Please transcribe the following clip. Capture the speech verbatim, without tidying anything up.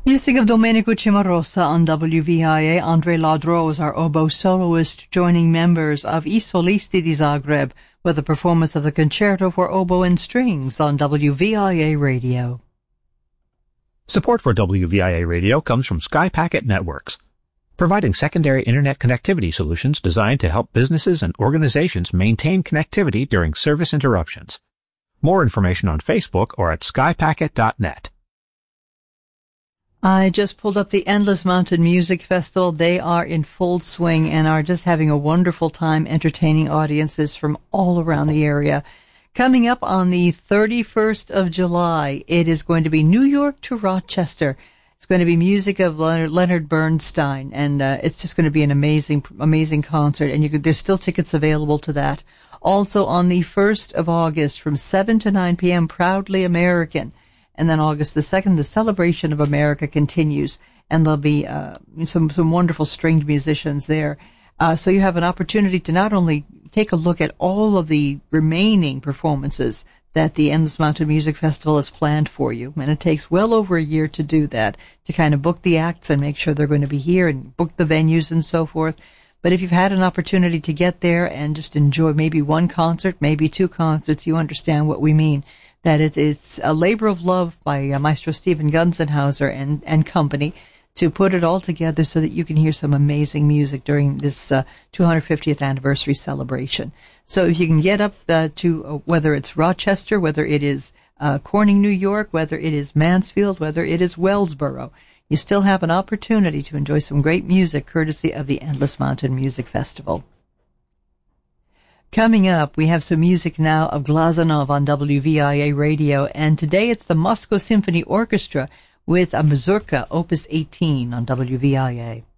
Music of Domenico Cimarosa on W V I A. Andre Ladro is our oboe soloist, joining members of I Solisti di Zagreb with a performance of the Concerto for Oboe and Strings on W V I A Radio. Support for W V I A Radio comes from Sky Packet Networks, providing secondary internet connectivity solutions designed to help businesses and organizations maintain connectivity during service interruptions. More information on Facebook or at sky packet dot net. I just pulled up the Endless Mountain Music Festival. They are in full swing and are just having a wonderful time entertaining audiences from all around the area. Coming up on the thirty-first of July, it is going to be New York to Rochester. It's going to be music of Leonard, Leonard Bernstein, and uh, it's just going to be an amazing, amazing concert, and you could, there's still tickets available to that. Also on the first of August from seven to nine p.m., Proudly American. And then August the second, the Celebration of America continues, and there'll be uh, some some wonderful stringed musicians there. Uh, so you have an opportunity to not only take a look at all of the remaining performances that the Endless Mountain Music Festival has planned for you, and it takes well over a year to do that, to kind of book the acts and make sure they're going to be here and book the venues and so forth. But if you've had an opportunity to get there and just enjoy maybe one concert, maybe two concerts, you understand what we mean. That it is a labor of love by uh, Maestro Stephen Gunzenhauser and, and company to put it all together so that you can hear some amazing music during this uh, two hundred fiftieth anniversary celebration. So if you can get up uh, to uh, whether it's Rochester, whether it is uh, Corning, New York, whether it is Mansfield, whether it is Wellsboro, you still have an opportunity to enjoy some great music courtesy of the Endless Mountain Music Festival. Coming up, we have some music now of Glazunov on W V I A Radio, and today it's the Moscow Symphony Orchestra with a Mazurka, Opus eighteen on W V I A.